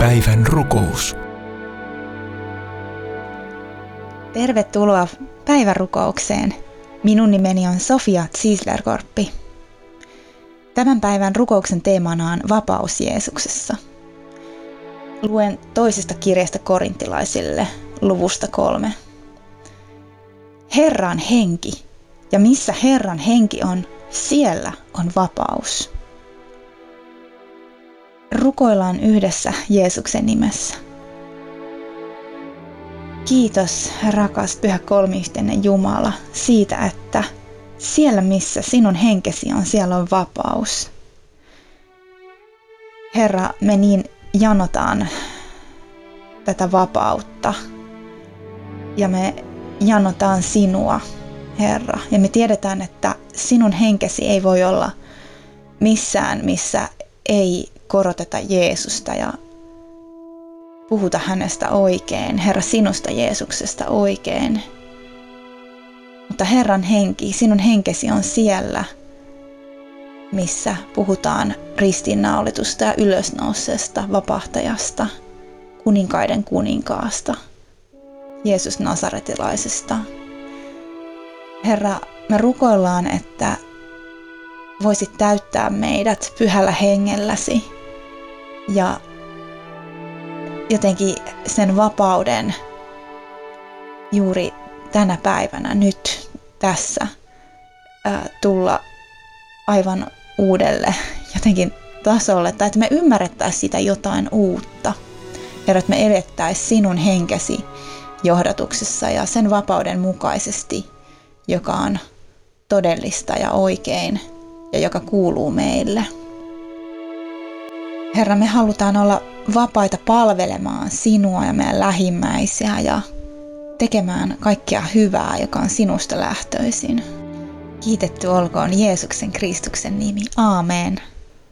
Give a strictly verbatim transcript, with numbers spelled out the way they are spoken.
Päivän rukous. Tervetuloa päivän rukoukseen. Minun nimeni on Sofia Ziesler-Korppi. Tämän päivän rukouksen teemana on vapaus Jeesuksessa. Luen toisesta kirjasta korintilaisille luvusta kolme. Herran henki, ja missä Herran henki on, siellä on vapaus. Rukoillaan yhdessä Jeesuksen nimessä. Kiitos, rakas Pyhä Kolmiyhteinen Jumala, siitä, että siellä missä sinun henkesi on, siellä on vapaus. Herra, me niin janotaan tätä vapautta ja me janotaan sinua, Herra. Ja me tiedetään, että sinun henkesi ei voi olla missään, missä ei koroteta Jeesusta ja puhuta hänestä oikein, Herra, sinusta Jeesuksesta oikein. Mutta Herran henki, sinun henkesi on siellä, missä puhutaan ristiinnaulitusta ja ylösnouseesta vapahtajasta, kuninkaiden kuninkaasta, Jeesus Nasaretilaisesta. Herra, me rukoillaan, että voisit täyttää meidät pyhällä hengelläsi ja jotenkin sen vapauden juuri tänä päivänä, nyt, tässä, ää, tulla aivan uudelle jotenkin tasolle, tai että me ymmärrettäisiin sitä jotain uutta. Herra, että me elettäisiin sinun henkesi johdatuksessa ja sen vapauden mukaisesti, joka on todellista ja oikein ja joka kuuluu meille. Herra, me halutaan olla vapaita palvelemaan sinua ja meidän lähimmäisiä ja tekemään kaikkea hyvää, joka on sinusta lähtöisin. Kiitetty olkoon Jeesuksen Kristuksen nimi. Aamen.